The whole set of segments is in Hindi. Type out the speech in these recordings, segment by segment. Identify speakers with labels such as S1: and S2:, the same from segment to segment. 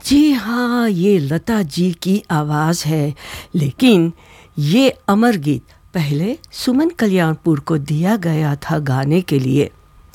S1: जी हाँ, ये लता जी की आवाज़ है, लेकिन ये अमर गीत पहले सुमन कल्याणपुर को दिया गया था गाने के लिए।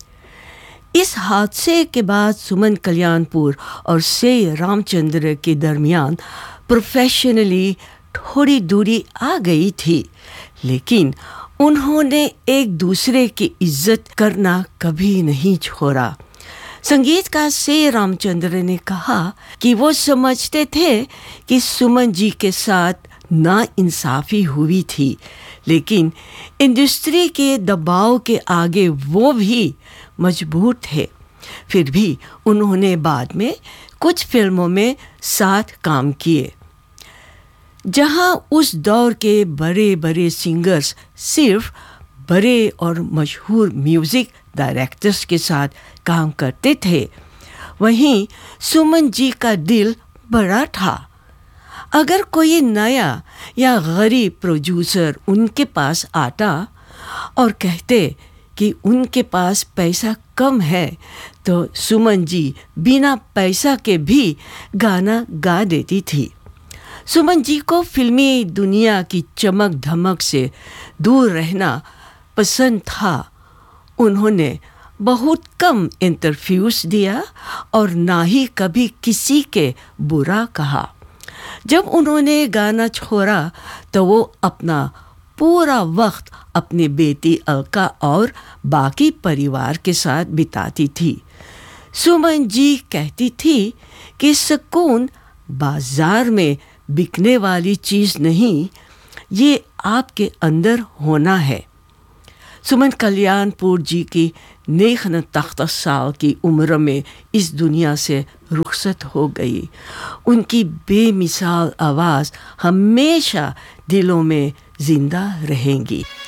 S1: इस हादसे के बाद सुमन कल्याणपुर और से रामचंद्र के दरमियान प्रोफेशनली थोड़ी दूरी आ गई थी, लेकिन उन्होंने एक दूसरे की इज्जत करना कभी नहीं छोड़ा। संगीतकार से रामचंद्र ने कहा कि वो समझते थे कि सुमन जी के साथ नाइंसाफ़ी हुई थी, लेकिन इंडस्ट्री के दबाव के आगे वो भी मजबूर थे। फिर भी उन्होंने बाद में कुछ फिल्मों में साथ काम किए, जहां उस दौर के बड़े बड़े सिंगर्स सिर्फ बड़े और मशहूर म्यूज़िक डायरेक्टर्स के साथ काम करते थे, वहीं सुमन जी का दिल बड़ा था। अगर कोई नया या गरीब प्रोड्यूसर उनके पास आता और कहते कि उनके पास पैसा कम है, तो सुमन जी बिना पैसा के भी गाना गा देती थी। सुमन जी को फिल्मी दुनिया की चमक धमक से दूर रहना पसंद था। उन्होंने बहुत कम इंटरव्यूज़ दिया और ना ही कभी किसी के बुरा कहा। जब उन्होंने गाना छोड़ा तो वो अपना पूरा वक्त अपनी बेटी अलका और बाकी परिवार के साथ बिताती थी। सुमन जी कहती थी कि सुकून बाजार में बिकने वाली चीज़ नहीं, ये आपके अंदर होना है। सुमन कल्याणपुर जी की 69 साल की उम्र में इस दुनिया से रुखसत हो गई। उनकी बेमिसाल आवाज़ हमेशा दिलों में जिंदा रहेंगी।